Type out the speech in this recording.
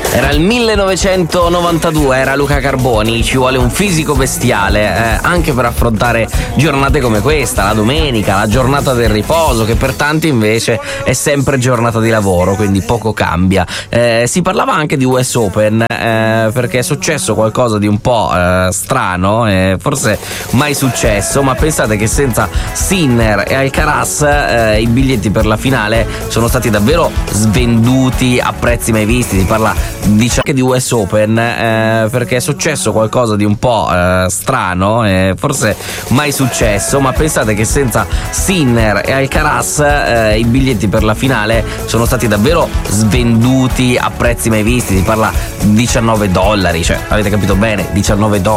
Era il 1992, era Luca Carboni. Ci vuole un fisico bestiale anche per affrontare giornate come questa, la domenica, la giornata del riposo, che per tanti invece è sempre giornata di lavoro, quindi poco cambia. Si parlava anche di US Open perché è successo qualcosa di un po' strano, forse mai successo, ma pensate che senza Sinner e Alcaraz i biglietti per la finale sono stati davvero svenduti a prezzi mai visti. Si parla anche di US Open perché è successo qualcosa di un po' strano, forse mai successo, ma pensate che senza Sinner e Alcaraz i biglietti per la finale sono stati davvero svenduti a prezzi mai visti. Si parla $19, cioè avete capito bene, $19.